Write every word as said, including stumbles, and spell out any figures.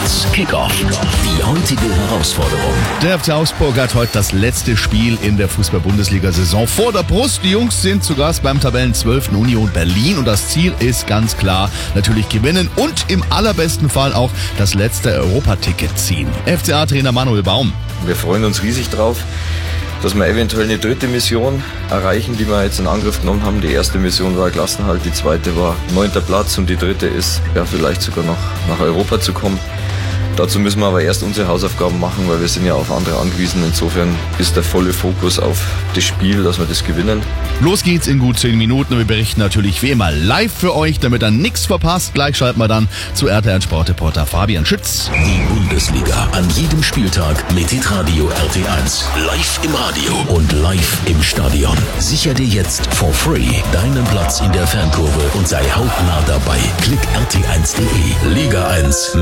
eins Kickoff. Die heutige Herausforderung. Der F C Augsburg hat heute das letzte Spiel in der Fußball-Bundesliga-Saison vor der Brust. Die Jungs sind zu Gast beim Tabellenzwölften Union Berlin und das Ziel ist ganz klar, natürlich gewinnen und im allerbesten Fall auch das letzte Europaticket ziehen. F C A-Trainer Manuel Baum. Wir freuen uns riesig drauf, dass wir eventuell eine dritte Mission erreichen, die wir jetzt in Angriff genommen haben. Die erste Mission war Klassenerhalt, die zweite war neunter Platz und die dritte ist, ja, vielleicht sogar noch nach Europa zu kommen. Dazu müssen wir aber erst unsere Hausaufgaben machen, weil wir sind ja auf andere angewiesen. Insofern ist der volle Fokus auf das Spiel, dass wir das gewinnen. Los geht's in gut zehn Minuten und wir berichten natürlich wie immer live für euch, damit ihr nichts verpasst. Gleich schalten wir dann zu R T L Sportreporter Fabian Schütz. Die Bundesliga an jedem Spieltag mit Hitradio R T eins. Live im Radio und live im Stadion. Sicher dir jetzt for free deinen Platz in der Fankurve und sei hautnah dabei. Klick R T eins punkt de. Liga eins